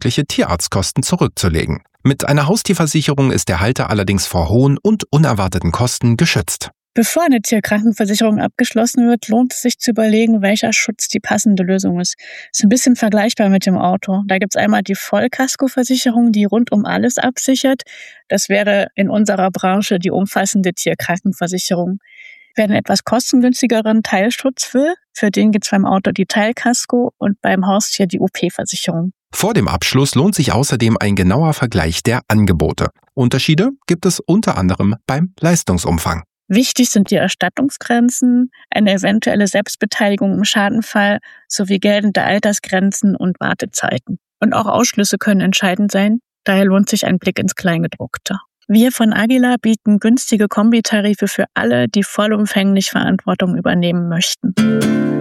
mögliche Tierarztkosten zurückzulegen. Mit einer Haustierversicherung ist der Halter allerdings vor hohen und unerwarteten Kosten geschützt. Bevor eine Tierkrankenversicherung abgeschlossen wird, lohnt es sich zu überlegen, welcher Schutz die passende Lösung ist. Ist ein bisschen vergleichbar mit dem Auto. Da gibt es einmal die Vollkaskoversicherung, die rund um alles absichert. Das wäre in unserer Branche die umfassende Tierkrankenversicherung. Wer einen etwas kostengünstigeren Teilschutz will, für den gibt es beim Auto die Teilkasko und beim Haustier die OP-Versicherung. Vor dem Abschluss lohnt sich außerdem ein genauer Vergleich der Angebote. Unterschiede gibt es unter anderem beim Leistungsumfang. Wichtig sind die Erstattungsgrenzen, eine eventuelle Selbstbeteiligung im Schadenfall sowie geltende Altersgrenzen und Wartezeiten. Und auch Ausschlüsse können entscheidend sein, daher lohnt sich ein Blick ins Kleingedruckte. Wir von Agila bieten günstige Kombitarife für alle, die vollumfänglich Verantwortung übernehmen möchten.